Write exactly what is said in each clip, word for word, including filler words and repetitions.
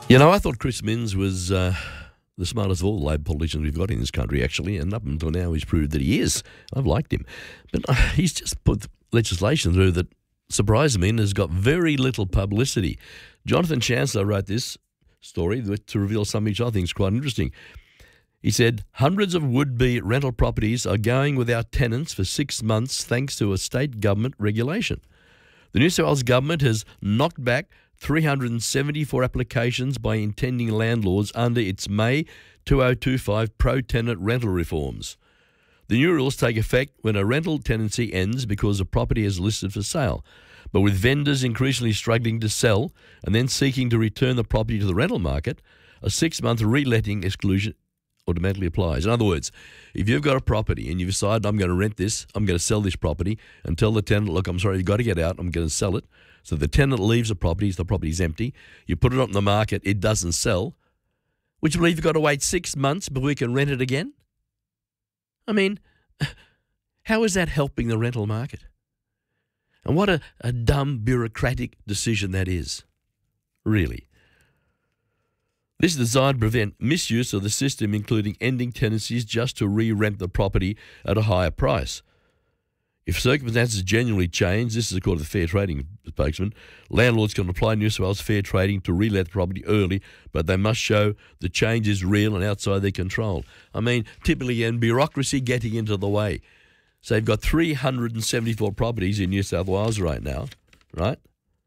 You know, I thought Chris Minns was uh, the smartest of all the Labor politicians we've got in this country, actually, and up until now he's proved that he is. I've liked him. But uh, he's just put legislation through that surprised me and has got very little publicity. Jonathan Chancellor wrote this story to reveal something which I think is quite interesting. He said, hundreds of would-be rental properties are going without tenants for six months thanks to a state government regulation. The New South Wales government has knocked back three hundred seventy-four applications by intending landlords under its May two thousand twenty-five pro-tenant rental reforms. The new rules take effect when a rental tenancy ends because a property is listed for sale. But with vendors increasingly struggling to sell and then seeking to return the property to the rental market, a six-month reletting exclusion automatically applies. In other words, if you've got a property and you decide, I'm going to rent this, I'm going to sell this property, and tell the tenant, look, I'm sorry, you've got to get out, I'm going to sell it. So the tenant leaves the property, the property's empty, you put it on the market, it doesn't sell. Would you believe you've got to wait six months before we can rent it again? I mean, how is that helping the rental market? And what a, a dumb bureaucratic decision that is, really. This is designed to prevent misuse of the system, including ending tenancies just to re-rent the property at a higher price. If circumstances genuinely change, this is according to the Fair Trading spokesman, landlords can apply New South Wales Fair Trading to re-let the property early, but they must show the change is real and outside their control. I mean, typically, and bureaucracy getting into the way. So you've got three hundred seventy-four properties in New South Wales right now, right,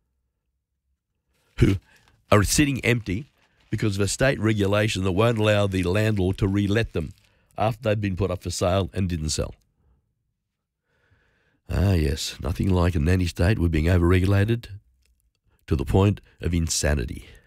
who are sitting empty because of a state regulation that won't allow the landlord to re-let them after they've been put up for sale and didn't sell. Ah, yes, nothing like a nanny state. We're being overregulated to the point of insanity.